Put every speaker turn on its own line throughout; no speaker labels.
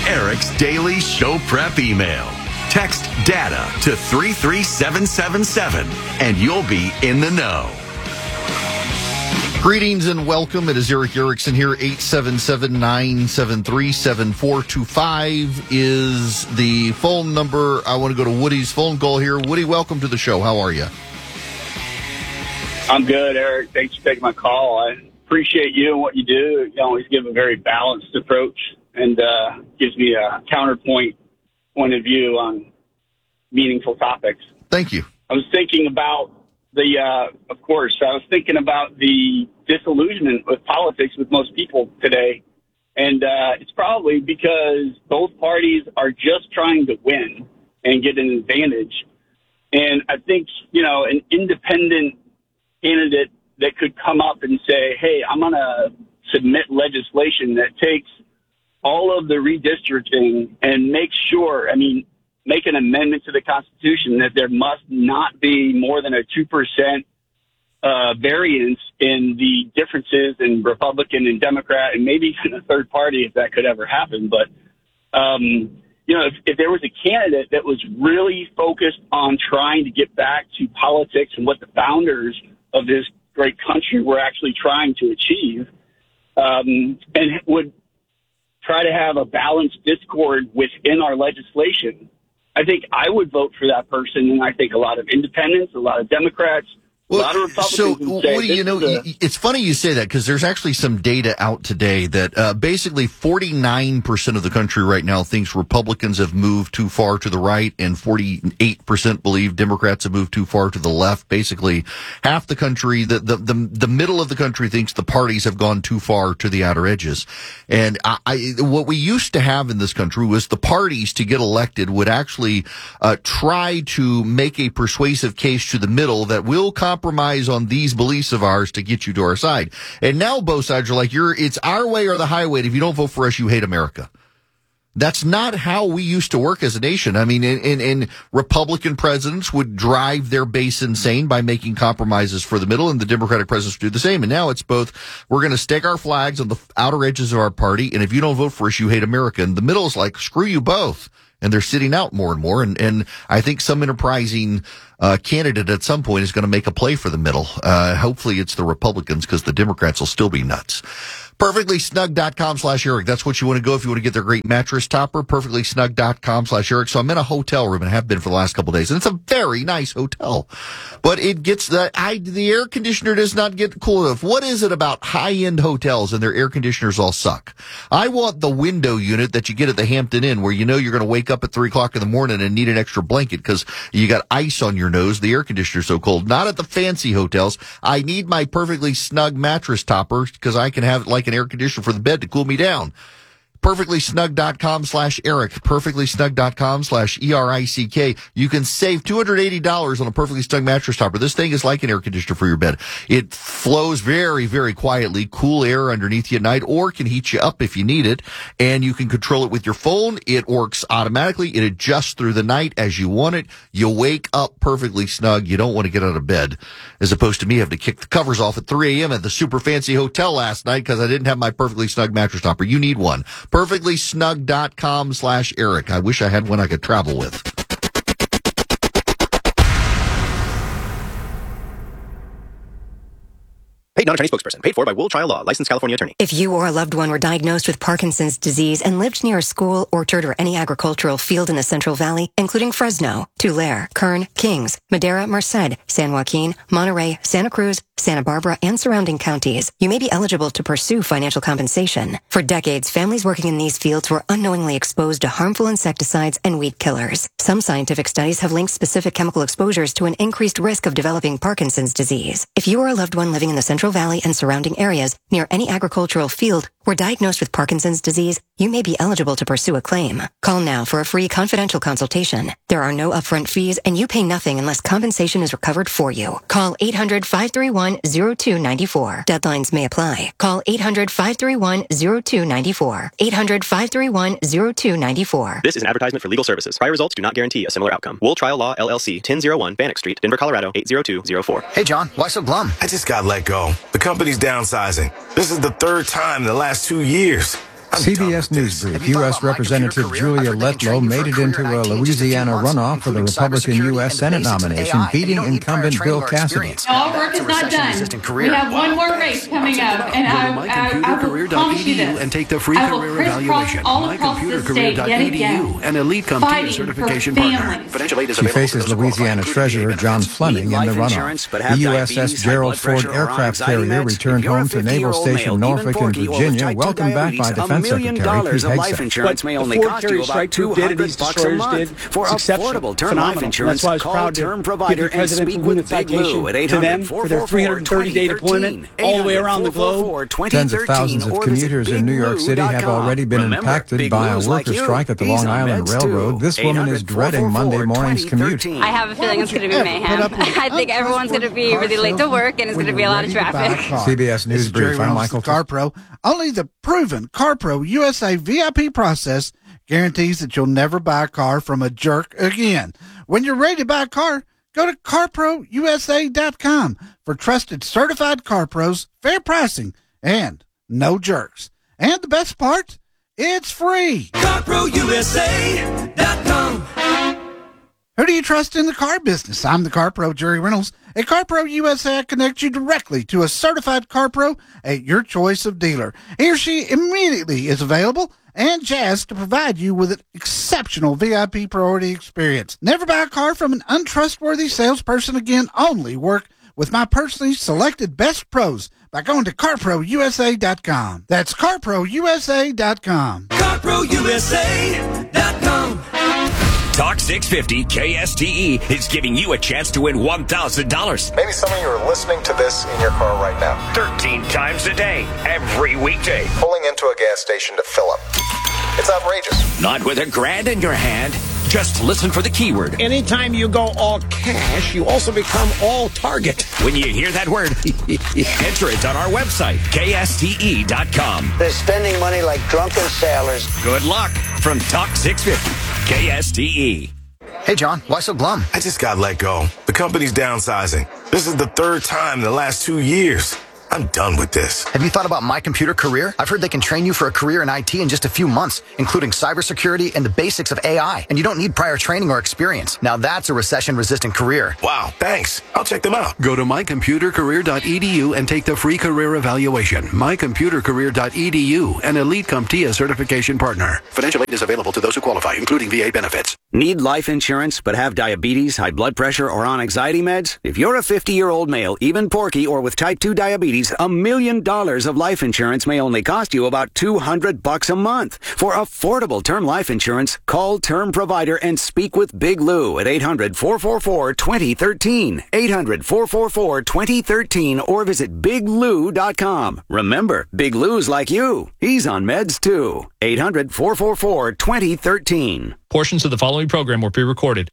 Eric's daily show prep email. Text DATA to 33777 and you'll be in the know.
Greetings and welcome. It is Eric Erickson here. 877-973-7425 is the phone number. I want to go to Woody's phone call here. Woody, welcome to the show. How are you?
I'm good, Eric. Thanks for taking my call. I appreciate you and what you do. You always give a very balanced approach and gives me a counterpoint point of view on meaningful topics.
Thank you.
I was thinking about I was thinking about the disillusionment with politics with most people today. And it's probably because both parties are just trying to win and get an advantage. And I think, an independent candidate that could come up and say, hey, I'm going to submit legislation that takes all of the redistricting and make an amendment to the Constitution that there must not be more than a 2% variance in the differences in Republican and Democrat and maybe even a third party if that could ever happen. But, if there was a candidate that was really focused on trying to get back to politics and what the founders of this great country were actually trying to achieve, and would try to have a balanced discord within our legislation, I think I would vote for that person, and I think a lot of independents, a lot of Democrats, a lot of Republicans would say,
it's funny you say that because there's actually some data out today that basically 49% of the country right now thinks Republicans have moved too far to the right and 48% believe Democrats have moved too far to the left. Basically, half the country, the middle of the country thinks the parties have gone too far to the outer edges. And what we used to have in this country was the parties to get elected would actually try to make a persuasive case to the middle that will compromise on these beliefs of ours to get you to our side. And now both sides are like, it's our way or the highway. And if you don't vote for us, you hate America. That's not how we used to work as a nation. I mean, and Republican presidents would drive their base insane by making compromises for the middle, and the Democratic presidents would do the same. And now it's both, we're going to stake our flags on the outer edges of our party, and if you don't vote for us, you hate America. And the middle is like, screw you both. And they're sitting out more and more. And I think some enterprising candidate at some point is going to make a play for the middle. Hopefully it's the Republicans because the Democrats will still be nuts. PerfectlySnug.com/Eric. That's what you want to go if you want to get their great mattress topper. PerfectlySnug.com/Eric. So I'm in a hotel room and have been for the last couple of days. And it's a very nice hotel. But it gets the air conditioner does not get cool enough. What is it about high-end hotels and their air conditioners all suck? I want the window unit that you get at the Hampton Inn where you're going to wake up at 3 o'clock in the morning and need an extra blanket because you got ice on your nose. The air conditioner's so cold. Not at the fancy hotels. I need my Perfectly Snug mattress topper because I can have it like an air conditioner for the bed to cool me down. PerfectlySnug.com/Eric. PerfectlySnug.com/ERICK. You can save $280 on a Perfectly Snug mattress topper. This thing is like an air conditioner for your bed. It flows very, very quietly, cool air underneath you at night, or can heat you up if you need it. And you can control it with your phone. It works automatically. It adjusts through the night as you want it. You wake up perfectly snug. You don't want to get out of bed. As opposed to me having to kick the covers off at 3 a.m. at the super fancy hotel last night because I didn't have my Perfectly Snug mattress topper. You need one. PerfectlySnug.com/Eric. I wish I had one I could travel with.
Paid non-attorney spokesperson. Paid for by Wool Trial Law. Licensed California attorney.
If you or a loved one were diagnosed with Parkinson's disease and lived near a school, orchard, or any agricultural field in the Central Valley, including Fresno, Tulare, Kern, Kings, Madera, Merced, San Joaquin, Monterey, Santa Cruz, Santa Barbara, and surrounding counties, you may be eligible to pursue financial compensation. For decades, families working in these fields were unknowingly exposed to harmful insecticides and weed killers. Some scientific studies have linked specific chemical exposures to an increased risk of developing Parkinson's disease. If you or a loved one living in the Central Valley and surrounding areas near any agricultural field were diagnosed with Parkinson's disease, you may be eligible to pursue a claim. Call now for a free confidential consultation. There are no upfront fees, and you pay nothing unless compensation is recovered for you. Call 800-531-0294. Deadlines may apply. Call 800-531-0294. 800-531-0294.
This is an advertisement for legal services. Prior results do not guarantee a similar outcome. Wool Trial Law, LLC, 1001 Bannock Street, Denver, Colorado, 80204.
Hey, John, why so glum?
I just got let go. The company's downsizing. This is the third time in the last 2 years.
CBS News Brief. U.S. Representative Julia Letlow made it into a Louisiana runoff for the Republican U.S. Senate nomination, beating incumbent Bill Cassidy.
All work is not done. We have one more race coming up, and I will promise you this.
And take the free
I will
career
crisscross
evaluation.
all across the state yet again,
An elite
fighting
certification
for
partner.
families.
Financial aid is
She
available
faces
to those
Louisiana
qualified,
Treasurer John Fleming in the runoff. The USS Gerald Ford aircraft carrier returned home to Naval Station Norfolk in Virginia, welcomed back by Defense Secretary Pete Hegseth.
Insurance may only cost you about $200 a month. For affordable term life insurance, call Term Provider and speak with Big Lou at 800-444-2013.
330-day deployment all the way around the globe.
Tens of thousands of commuters in New York City have already been impacted by a worker strike at the Long Island Railroad. This woman is dreading Monday morning's commute.
I have a feeling it's going to be mayhem. I think everyone's going to be really late to work, and it's going to be a lot of traffic.
CBS News Brief. I'm Michael
CarPro. Only the proven CarPro USA VIP process guarantees that you'll never buy a car from a jerk again. When you're ready to buy a car, go to CarProUSA.com for trusted certified CarPros, fair pricing, and no jerks. And the best part, it's free.
CarProUSA.com.
Who do you trust in the car business? I'm the CarPro, Jerry Reynolds. At CarPro USA, I connect you directly to a certified CarPro at your choice of dealer. He or she immediately is available and jazzed to provide you with an exceptional VIP priority experience. Never buy a car from an untrustworthy salesperson again. Only work with my personally selected best pros by going to CarProUSA.com. That's CarProUSA.com.
CarProUSA.com. Talk 650 KSTE is giving you a chance to win $1,000.
Maybe some of you are listening to this in your car right now.
13 times a day, every weekday.
Pulling into a gas station to fill up. It's outrageous.
Not with $1,000 in your hand. Just listen for the keyword.
Anytime you go all cash, you also become all target.
When you hear that word, enter it on our website, KSTE.com.
They're spending money like drunken sailors.
Good luck from Talk 650, KSTE.
Hey, John, why so glum?
I just got let go. The company's downsizing. This is the third time in the last 2 years. I'm done with this.
Have you thought about My Computer Career? I've heard they can train you for a career in IT in just a few months, including cybersecurity and the basics of AI. And you don't need prior training or experience. Now that's a recession-resistant career.
Wow, thanks. I'll check them out.
Go to mycomputercareer.edu and take the free career evaluation. mycomputercareer.edu, an elite CompTIA certification partner. Financial aid is available to those who qualify, including VA benefits.
Need life insurance but have diabetes, high blood pressure, or on anxiety meds? If you're a 50-year-old male, even porky, or with type 2 diabetes, $1 million of life insurance may only cost you about $200 a month. For affordable term life insurance, call Term Provider and speak with Big Lou at 800-444-2013. 800-444-2013 or visit biglou.com. Remember, Big Lou's like you. He's on meds too. 800-444-2013.
Portions of the following program were pre-recorded.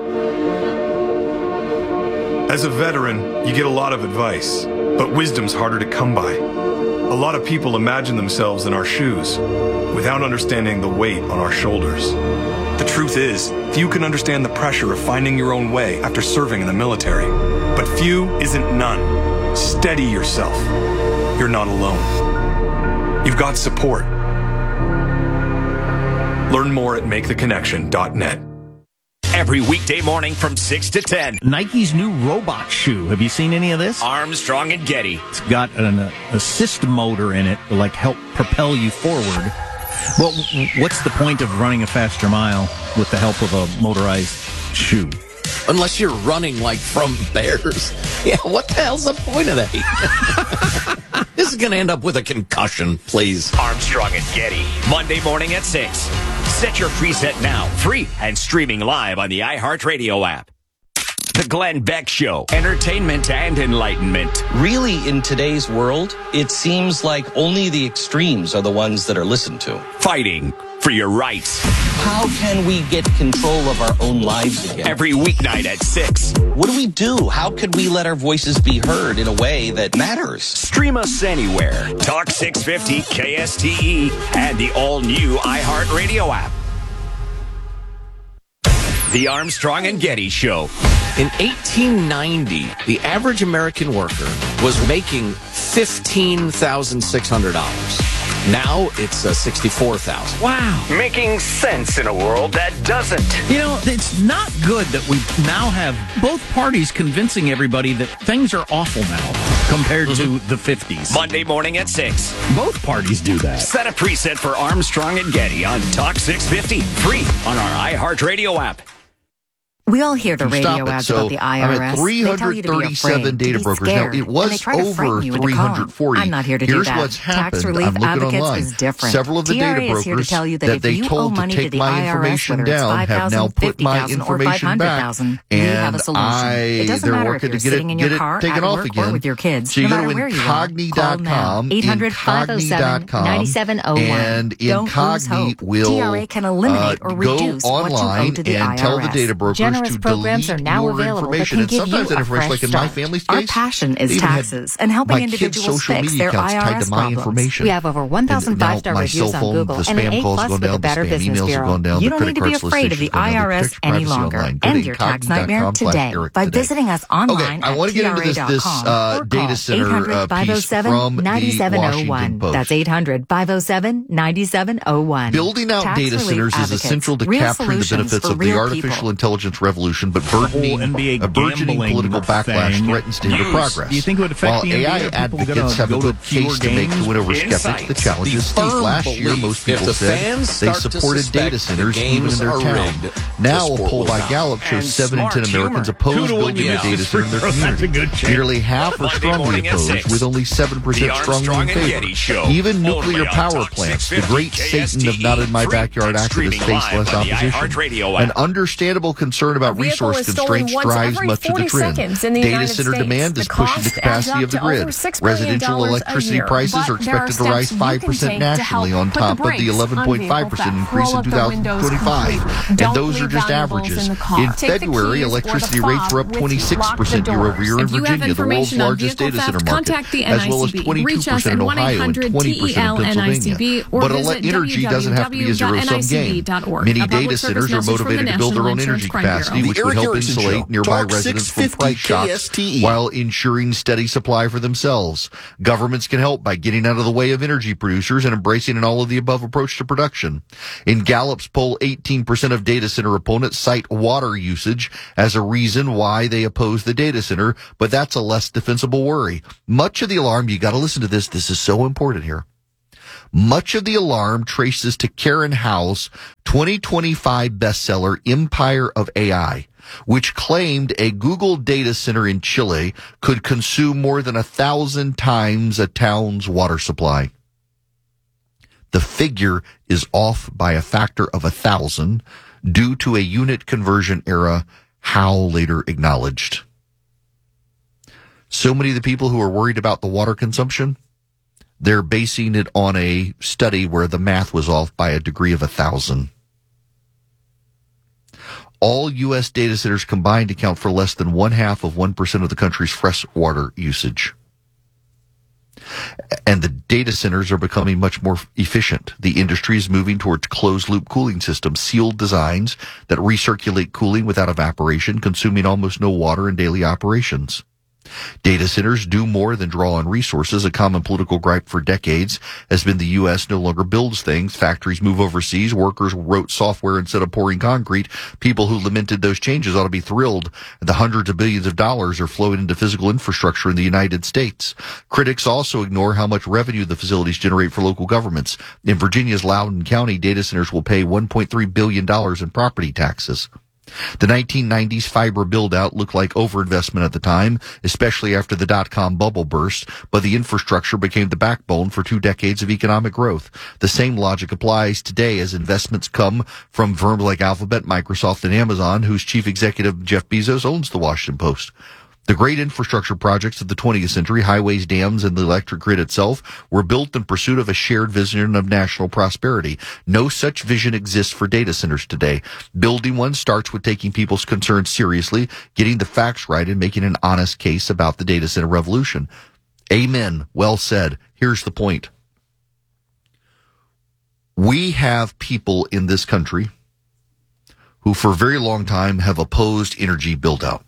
As a veteran, you get a lot of advice, but wisdom's harder to come by. A lot of people imagine themselves in our shoes without understanding the weight on our shoulders. The truth is, few can understand the pressure of finding your own way after serving in the military. But few isn't none. Steady yourself. You're not alone. You've got support. Learn more at maketheconnection.net.
Every weekday morning from 6 to 10.
Nike's new robot shoe. Have you seen any of this?
Armstrong and Getty.
It's got an assist motor in it to help propel you forward. Well, what's the point of running a faster mile with the help of a motorized shoe?
Unless you're running from bears. Yeah, what the hell's the point of that? This is going to end up with a concussion, please.
Armstrong and Getty. Monday morning at 6. Set your preset now, free and streaming live on the iHeartRadio app. The Glenn Beck Show. Entertainment and enlightenment.
Really, in today's world, it seems like only the extremes are the ones that are listened to.
Fighting for your rights.
How can we get control of our own lives again?
Every weeknight at 6.
What do we do? How could we let our voices be heard in a way that matters?
Stream us anywhere. Talk 650 KSTE and the all-new iHeartRadio app. The Armstrong and Getty Show.
In 1890, the average American worker was making $15,600. Now it's 64,000.
Wow.
Making sense in a world that doesn't.
You know, it's not good that we now have both parties convincing everybody that things are awful now compared to the 50s.
Monday morning at 6.
Both parties do that.
Set a preset for Armstrong and Getty on Talk 650. Free on our iHeartRadio app.
We all hear the radio ads about the IRS.
I'm at 337 data brokers. Now, it was over 340.
I'm not here to do
Here's
that.
what's happened.
Tax Relief
I'm looking
Advocates
online.
is different.
Several of the
TRA
data
is here to
brokers
tell you that if
they
you owe
told to
money to
take
the
my
IRS,
information
whether it's
down have now put my
$50,000 or
information back.
$500,000, we have a solution. It doesn't
they're
matter if
working
you're
to get
sitting in your
it
car,
taken
at
off
work,
again.
or with your kids.
So you
no
go
matter
to
where you are, call now.
Incogni.com,
800-507-9701.
and Incogni will
TRA can eliminate or
go
reduce what you owe
online
to the
and
IRS.
tell the data brokers
Generous
to
programs
delete
are now
your
available that
information.
can
And
give
sometimes
you
that
a
information,
fresh
like in my
start.
family's
Our
case,
passion is
they even had
taxes and helping
my kids'
individuals
social
fix
media
their
accounts tied
IRS
to my
problems.
information.
We have over 1,000
And now
five-star
my
reviews
cell
on
phone,
Google
the
and an
spam calls
A+
go
with the
down,
Better
the spam
Business
emails are
Bureau.
going down,
You
the
don't need to be
credit card
afraid of the
solicitations go down,
IRS any longer.
Go to
End your tax nightmare today by visiting us online
I want to get into this data center piece from the Washington Post.
That's 800-507-9701.
Building out data centers is essential to capturing the benefits of the artificial intelligence revolution, but burgeoning political backlash threatens to hinder progress.
Do you think it would affect
While
the NBA?
AI advocates have a good case to make to win over skeptics, the challenge is steep. Last year, most people said they supported data centers even in their town. Now, a poll by Gallup shows 7 in 10 Americans oppose building a data center in their community. Nearly half are strongly opposed, with only 7% strongly in favor. Even nuclear power plants, the great Satan of not in my backyard activists, face less opposition. An understandable concern about resource constraints drives much of the trend. Data center demand is pushing the capacity of the grid. Residential electricity prices are expected to rise 5% nationally on top of the 11.5% increase in 2025. And those are just averages. In February, electricity rates were up 26% year over year in Virginia, the world's largest data center market, as well as 22% in Ohio and 20% in Pennsylvania. But energy doesn't have to be a zero-sum game. Many data centers are motivated to build their own energy capacity, which would help insulate nearby residents from price shocks while ensuring steady supply for themselves. Governments can help by getting out of the way of energy producers and embracing an all-of-the-above approach to production. In Gallup's poll, 18% of data center opponents cite water usage as a reason why they oppose the data center, but that's a less defensible worry. Much of the alarm, you got to listen to this, this is so important here. Much of the alarm traces to Karen Howe's 2025 bestseller, Empire of AI, which claimed a Google data center in Chile could consume more than 1,000 times a town's water supply. The figure is off by a factor of 1,000 due to a unit conversion error, Howe later acknowledged. So many of the people who are worried about the water consumption, they're basing it on a study where the math was off by a degree of 1,000. All U.S. data centers combined account for less than 0.5% of the country's freshwater usage. And the data centers are becoming much more efficient. The industry is moving towards closed-loop cooling systems, sealed designs that recirculate cooling without evaporation, consuming almost no water in daily operations. Data centers do more than draw on resources. A common political gripe for decades has been the U.S. no longer builds things. Factories move overseas. Workers wrote software instead of pouring concrete. People who lamented those changes ought to be thrilled. The hundreds of billions of dollars are flowing into physical infrastructure in the United States. Critics also ignore how much revenue the facilities generate for local governments. In Virginia's Loudoun County, data centers will pay $1.3 billion in property taxes. The 1990s fiber build-out looked like overinvestment at the time, especially after the dot-com bubble burst, but the infrastructure became the backbone for 2 decades of economic growth. The same logic applies today as investments come from firms like Alphabet, Microsoft, and Amazon, whose chief executive, Jeff Bezos, owns the Washington Post. The great infrastructure projects of the 20th century, highways, dams, and the electric grid itself, were built in pursuit of a shared vision of national prosperity. No such vision exists for data centers today. Building one starts with taking people's concerns seriously, getting the facts right, and making an honest case about the data center revolution. Amen. Well said. Here's the point. We have people in this country who for a very long time have opposed energy build-out.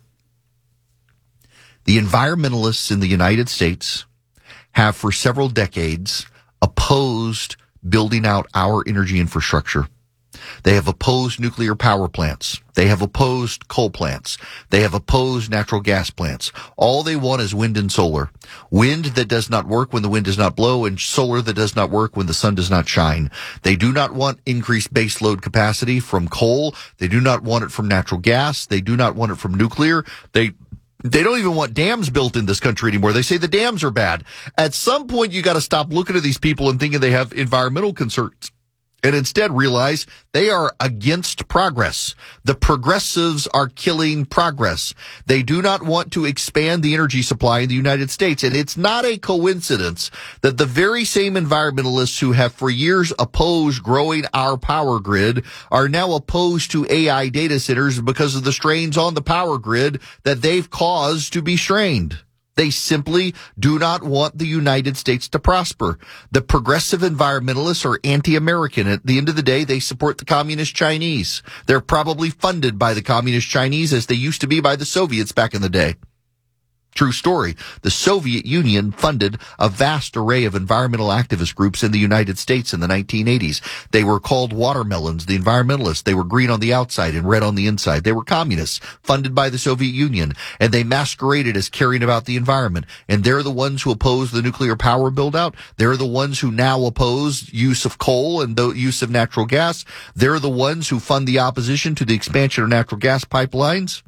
The environmentalists in the United States have for several decades opposed building out our energy infrastructure. They have opposed nuclear power plants. They have opposed coal plants. They have opposed natural gas plants. All they want is wind and solar. Wind that does not work when the wind does not blow, and solar that does not work when the sun does not shine. They do not want increased base load capacity from coal. They do not want it from natural gas. They do not want it from nuclear. They don't even want dams built in this country anymore. They say the dams are bad. At some point, you got to stop looking at these people and thinking they have environmental concerns, and instead realize they are against progress. The progressives are killing progress. They do not want to expand the energy supply in the United States. And it's not a coincidence that the very same environmentalists who have for years opposed growing our power grid are now opposed to AI data centers because of the strains on the power grid that they've caused to be strained. They simply do not want the United States to prosper. The progressive environmentalists are anti-American. At the end of the day, they support the communist Chinese. They're probably funded by the communist Chinese as they used to be by the Soviets back in the day. True story. The Soviet Union funded a vast array of environmental activist groups in the United States in the 1980s. They were called watermelons, the environmentalists. They were green on the outside and red on the inside. They were communists funded by the Soviet Union, and they masqueraded as caring about the environment. And they're the ones who oppose the nuclear power build-out. They're the ones who now oppose use of coal and the use of natural gas. They're the ones who fund the opposition to the expansion of natural gas pipelines.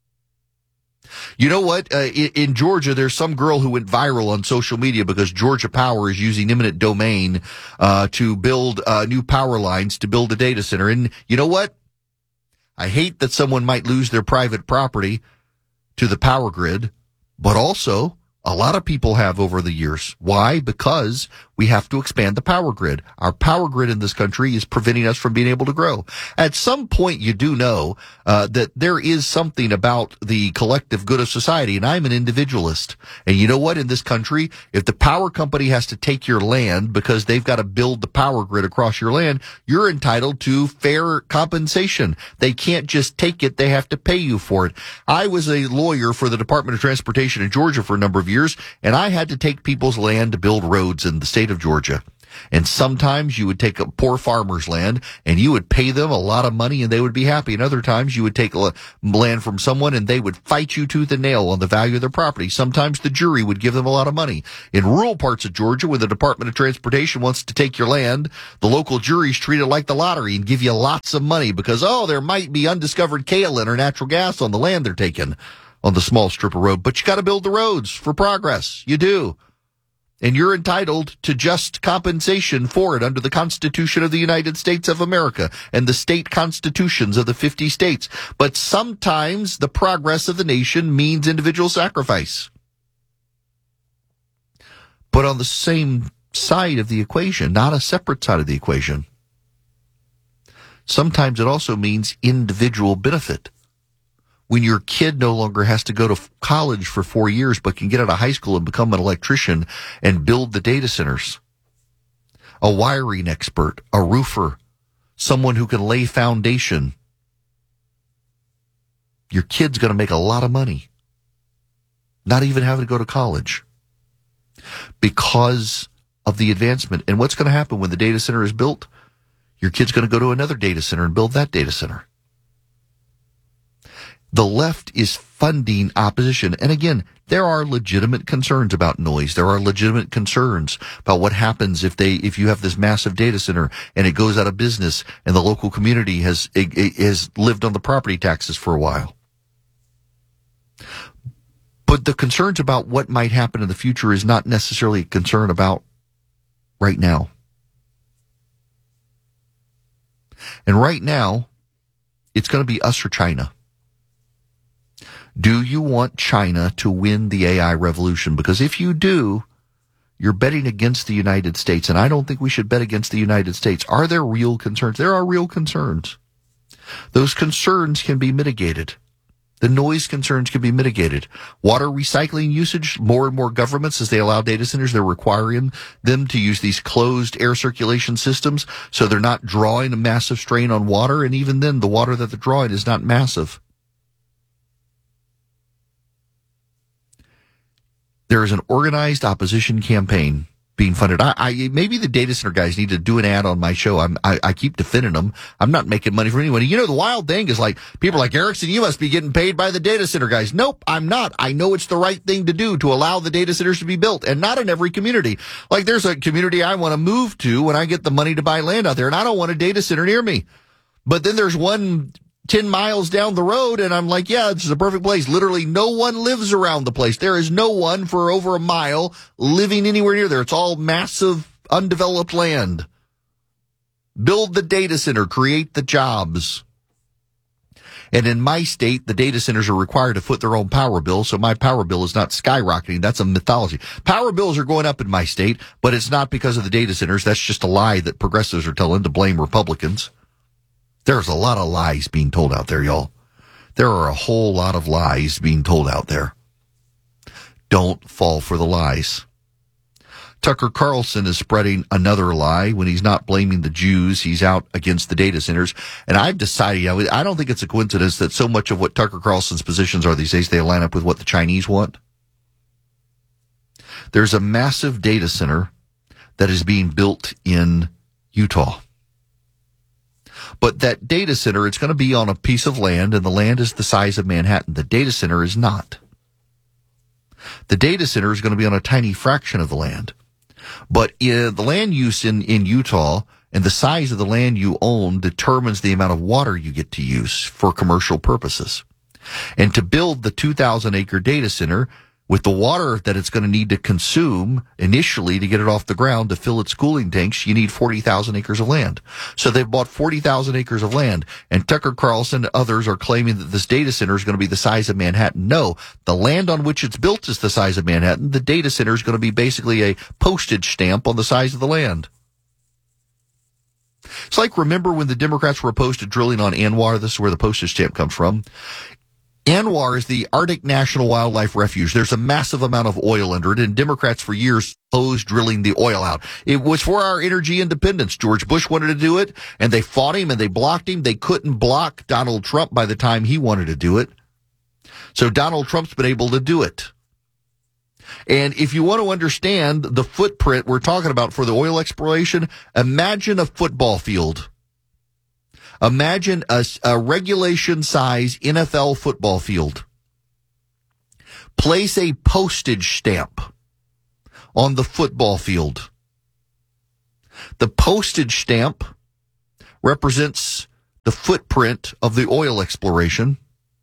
You know what? In Georgia, there's some girl who went viral on social media because Georgia Power is using eminent domain to build new power lines to build a data center. And you know what? I hate that someone might lose their private property to the power grid, but also a lot of people have over the years. Why? Because we have to expand the power grid. Our power grid in this country is preventing us from being able to grow. At some point, you do know that there is something about the collective good of society, and I'm an individualist. And you know what? In this country, if the power company has to take your land because they've got to build the power grid across your land, you're entitled to fair compensation. They can't just take it. They have to pay you for it. I was a lawyer for the Department of Transportation in Georgia for a number of years, and I had to take people's land to build roads in the state of Georgia. And sometimes you would take a poor farmer's land and you would pay them a lot of money and they would be happy. And other times you would take land from someone and they would fight you tooth and nail on the value of their property. Sometimes the jury would give them a lot of money. In rural parts of Georgia, when the Department of Transportation wants to take your land, the local juries treat it like the lottery and give you lots of money because, there might be undiscovered kaolin or natural gas on the land they're taking on the small strip of road. But you got to build the roads for progress. You do. And you're entitled to just compensation for it under the Constitution of the United States of America and the state constitutions of the 50 states. But sometimes the progress of the nation means individual sacrifice. But on the same side of the equation, not a separate side of the equation, sometimes it also means individual benefit. When your kid no longer has to go to college for 4 years, but can get out of high school and become an electrician and build the data centers. A wiring expert, a roofer, someone who can lay foundation. Your kid's going to make a lot of money, not even having to go to college, because of the advancement. And what's going to happen when the data center is built? Your kid's going to go to another data center and build that data center. The left is funding opposition. And again, there are legitimate concerns about noise. There are legitimate concerns about what happens if you have this massive data center and it goes out of business and the local community has lived on the property taxes for a while. But the concerns about what might happen in the future is not necessarily a concern about right now. And right now, it's going to be us or China. Do you want China to win the AI revolution? Because if you do, you're betting against the United States, and I don't think we should bet against the United States. Are there real concerns? There are real concerns. Those concerns can be mitigated. The noise concerns can be mitigated. Water recycling usage, more and more governments, as they allow data centers, they're requiring them to use these closed air circulation systems so they're not drawing a massive strain on water, and even then, the water that they're drawing is not massive. There is an organized opposition campaign being funded. Maybe the data center guys need to do an ad on my show. I keep defending them. I'm not making money from anyone. You know, the wild thing is like, people are like, Erickson, you must be getting paid by the data center guys. Nope, I'm not. I know it's the right thing to do to allow the data centers to be built, and not in every community. Like, there's a community I want to move to when I get the money to buy land out there, and I don't want a data center near me. But then there's one 10 miles down the road, and I'm like, yeah, this is a perfect place. Literally no one lives around the place. There is no one for over a mile living anywhere near there. It's all massive, undeveloped land. Build the data center, create the jobs. And in my state, the data centers are required to foot their own power bill, so my power bill is not skyrocketing. That's a mythology. Power bills are going up in my state, but it's not because of the data centers. That's just a lie that progressives are telling to blame Republicans. There's a lot of lies being told out there, y'all. There are a whole lot of lies being told out there. Don't fall for the lies. Tucker Carlson is spreading another lie. When he's not blaming the Jews, he's out against the data centers. And I've decided, I don't think it's a coincidence that so much of what Tucker Carlson's positions are these days, they line up with what the Chinese want. There's a massive data center that is being built in Utah. But that data center, it's going to be on a piece of land, and the land is the size of Manhattan. The data center is not. The data center is going to be on a tiny fraction of the land. But the land use in Utah and the size of the land you own determines the amount of water you get to use for commercial purposes. And to build the 2,000-acre data center, with the water that it's going to need to consume initially to get it off the ground to fill its cooling tanks, you need 40,000 acres of land. So they've bought 40,000 acres of land, and Tucker Carlson and others are claiming that this data center is going to be the size of Manhattan. No, the land on which it's built is the size of Manhattan. The data center is going to be basically a postage stamp on the size of the land. It's like, remember when the Democrats were opposed to drilling on ANWR? This is where the postage stamp comes from. ANWR is the Arctic National Wildlife Refuge. There's a massive amount of oil under it, and Democrats for years opposed drilling the oil out. It was for our energy independence. George Bush wanted to do it, and they fought him and they blocked him. They couldn't block Donald Trump by the time he wanted to do it. So Donald Trump's been able to do it. And if you want to understand the footprint we're talking about for the oil exploration, imagine a football field. Imagine a regulation-size NFL football field. Place a postage stamp on the football field. The postage stamp represents the footprint of the oil exploration.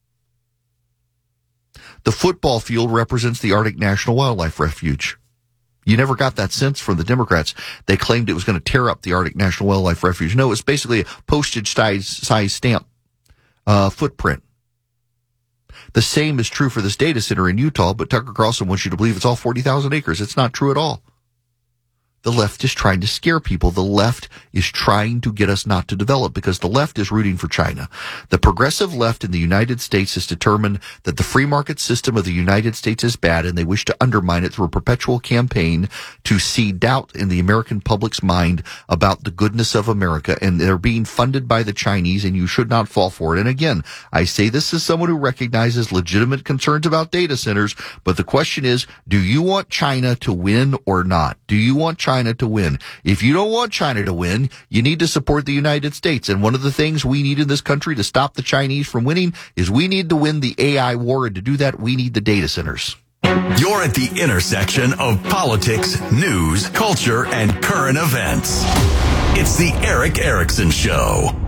The football field represents the Arctic National Wildlife Refuge. You never got that sense from the Democrats. They claimed it was going to tear up the Arctic National Wildlife Refuge. No, it's basically a postage-size stamp footprint. The same is true for this data center in Utah, but Tucker Carlson wants you to believe it's all 40,000 acres. It's not true at all. The left is trying to scare people. The left is trying to get us not to develop because the left is rooting for China. The progressive left in the United States has determined that the free market system of the United States is bad, and they wish to undermine it through a perpetual campaign to seed doubt in the American public's mind about the goodness of America. And they're being funded by the Chinese, and you should not fall for it. And again, I say this as someone who recognizes legitimate concerns about data centers, but the question is, do you want China to win or not? Do you want China to win? If you don't want China to win, you need to support the United States. And one of the things we need in this country to stop the Chinese from winning is we need to win the AI war. And to do that, we need the data centers.
You're at the intersection of politics, news, culture, and current events. It's the Erick Erickson Show.